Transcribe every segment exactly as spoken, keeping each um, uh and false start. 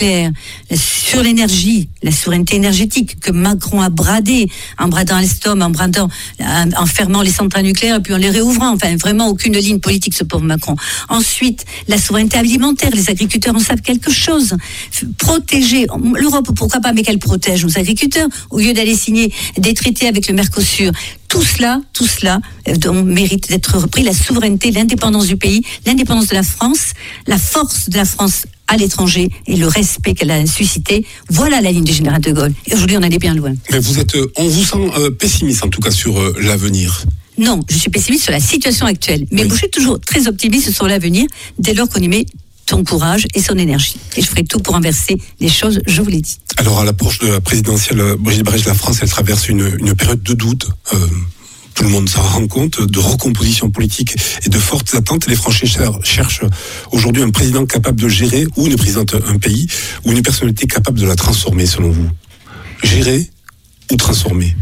nucléaire, sur l'énergie, la souveraineté énergétique que Macron a bradé, en bradant Alstom, en bradant, en fermant les centrales nucléaires et puis en les réouvrant. Enfin, vraiment aucune ligne politique, ce pauvre Macron. Ensuite, la souveraineté alimentaire, les agriculteurs en savent quelque chose. Protéger l'Europe, pourquoi pas, mais qu'elle protège nos agriculteurs au lieu d'aller signer des traités avec le Mercosur. Tout cela, tout cela euh, mérite d'être repris. La souveraineté, l'indépendance du pays, l'indépendance de la France, la force de la France à l'étranger et le respect qu'elle a suscité. Voilà la ligne du général de Gaulle. Et aujourd'hui, on en est bien loin. Mais vous êtes, on vous sent euh, pessimiste en tout cas sur euh, l'avenir. Non, je suis pessimiste sur la situation actuelle. Mais oui. Je suis toujours très optimiste sur l'avenir dès lors qu'on y met son courage et son énergie. Et je ferai tout pour inverser les choses, je vous l'ai dit. Alors, à l'approche de la présidentielle, Brigitte Brèche, la France, elle traverse une, une période de doute. Euh, tout le monde s'en rend compte, de recomposition politique et de fortes attentes. Les Français cherchent aujourd'hui un président capable de gérer, ou une présidente, un pays, ou une personnalité capable de la transformer, selon vous. Gérer ou transformer?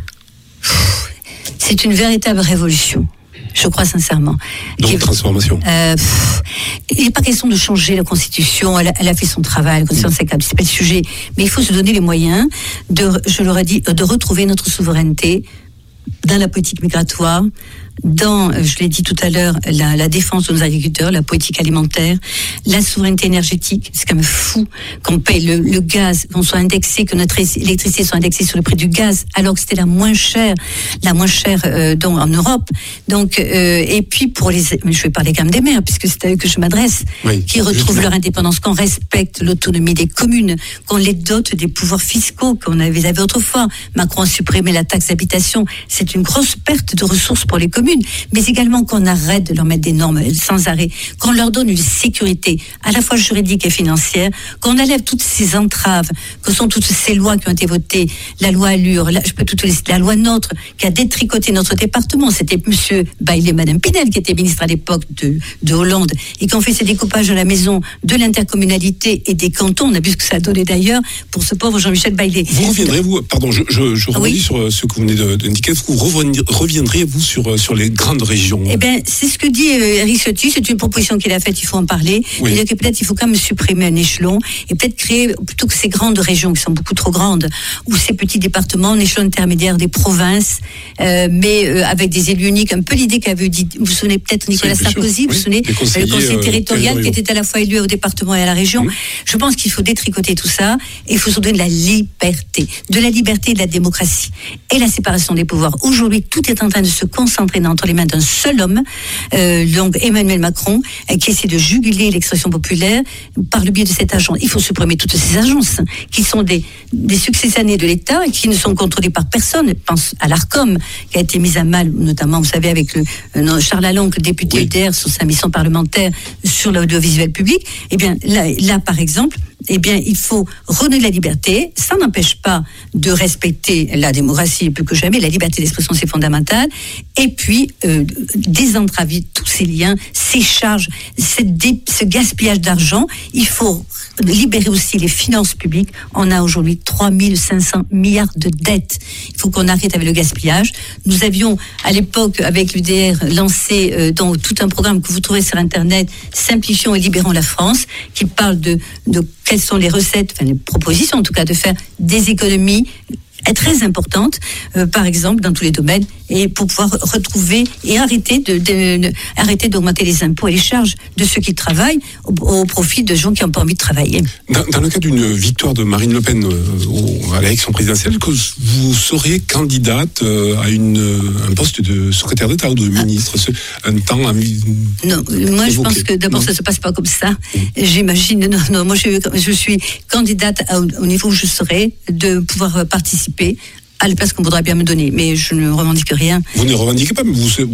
C'est une véritable révolution. Je crois sincèrement. Donc, transformation. Euh, pff, il n'est pas question de changer la Constitution. Elle a, elle a fait son travail. La Constitution, c'est, c'est pas le sujet. Mais il faut se donner les moyens de, je leur ai dit, de retrouver notre souveraineté dans la politique migratoire, dans, je l'ai dit tout à l'heure, la, la défense de nos agriculteurs, la politique alimentaire, la souveraineté énergétique. C'est quand même fou qu'on paye le, le gaz, qu'on soit indexé, que notre électricité soit indexée sur le prix du gaz, alors que c'était la moins chère, la moins chère euh, donc, en Europe. Donc, euh, et puis pour les, je vais parler quand même des maires, puisque c'est à eux que je m'adresse, oui, qui retrouvent justement leur indépendance, qu'on respecte l'autonomie des communes, qu'on les dote des pouvoirs fiscaux qu'on avait, avait autrefois. Macron a supprimé la taxe d'habitation. C'est une grosse perte de ressources pour les communes. Mais également qu'on arrête de leur mettre des normes sans arrêt, qu'on leur donne une sécurité à la fois juridique et financière, qu'on enlève toutes ces entraves, que sont toutes ces lois qui ont été votées, la loi Allure, la, je peux tout laisser, la loi Notre, qui a détricoté notre département. C'était monsieur Bailey, madame Pinel, qui était ministre à l'époque de, de Hollande, et qui ont fait ces découpages à la maison de l'intercommunalité et des cantons. On a vu ce que ça a donné d'ailleurs pour ce pauvre Jean-Michel Bailey. Vous reviendrez-vous, pardon, je, je, je rebondis oui. sur ce que vous venez d'indiquer, vous reviendrez-vous sur, sur les grandes régions? Eh bien, c'est ce que dit euh, Éric Ciotti, c'est une proposition qu'il a faite, il faut en parler. Oui. Il dit que peut-être il faut quand même supprimer un échelon et peut-être créer, plutôt que ces grandes régions qui sont beaucoup trop grandes, ou ces petits départements, un échelon intermédiaire des provinces, euh, mais euh, avec des élus uniques, un peu l'idée qu'avait dit, vous vous souvenez peut-être Nicolas Sarkozy, vous vous souvenez, le conseil euh, territorial qui était à la fois élu au département et à la région. Mmh. Je pense qu'il faut détricoter tout ça et il faut se donner de la liberté, de la liberté et de la démocratie et la séparation des pouvoirs. Aujourd'hui, tout est en train de se concentrer entre les mains d'un seul homme, euh, donc Emmanuel Macron, euh, qui essaie de juguler l'expression populaire par le biais de cette agence. Il faut supprimer toutes ces agences qui sont des, des successannées de l'État et qui ne sont contrôlées par personne. Je pense à l'Arcom, qui a été mise à mal, notamment, vous savez, avec le, euh, Charles Lalonde, député oui. U D R, sur sa mission parlementaire sur l'audiovisuel public. Eh bien, là, là par exemple, eh bien, il faut redonner la liberté. Ça n'empêche pas de respecter la démocratie plus que jamais. La liberté d'expression, c'est fondamental. Et puis, euh, désentraver tous ces liens, ces charges, cette dé- ce gaspillage d'argent. Il faut libérer aussi les finances publiques. On a aujourd'hui trois mille cinq cents milliards de dettes. Il faut qu'on arrête avec le gaspillage. Nous avions, à l'époque, avec l'U D R, lancé euh, dans tout un programme que vous trouvez sur Internet, Simplifions et libérons la France, qui parle de, de quelles sont les recettes, enfin les propositions en tout cas, de faire des économies très importantes, euh, par exemple, dans tous les domaines, et pour pouvoir retrouver et arrêter, de, de, de, arrêter d'augmenter les impôts et les charges de ceux qui travaillent au, au profit de gens qui n'ont pas envie de travailler. Dans, dans le cas d'une victoire de Marine Le Pen euh, au, à l'élection présidentielle, que vous serez candidate euh, à une, un poste de secrétaire d'État ou de ministre, ah. un temps à... Non, moi je pense que d'abord non. ça ne se passe pas comme ça. Mmh. J'imagine, non, non, moi je, je suis candidate à, au niveau où je serai, de pouvoir participer à la place qu'on voudrait bien me donner, mais je ne revendique rien. Vous ne revendiquez pas, mais vous, vous,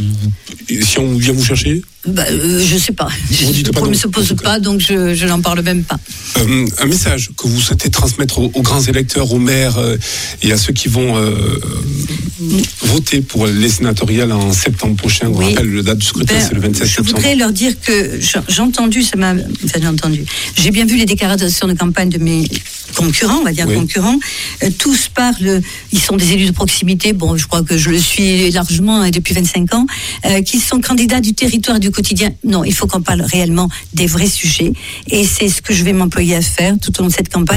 si on vient vous chercher bah, euh, je ne sais pas. Vous dites pas non, ne se pose pas, donc je, je n'en parle même pas. Euh, un message que vous souhaitez transmettre aux, aux grands électeurs, aux maires euh, et à ceux qui vont euh, voter pour les sénatoriales en septembre prochain. On oui. rappelle, la date du scrutin, ben, c'est le vingt-sept septembre. Je voudrais leur dire que j'ai entendu, ça m'a, enfin, j'ai entendu, j'ai bien vu les déclarations de campagne de mes concurrents, on va dire oui. concurrents. Euh, tous parlent, ils sont des élus de proximité, bon, je crois que je le suis largement hein, depuis vingt-cinq ans, euh, qui sont candidats du territoire, du quotidien. Non, il faut qu'on parle réellement des vrais sujets. Et c'est ce que je vais m'employer à faire tout au long de cette campagne.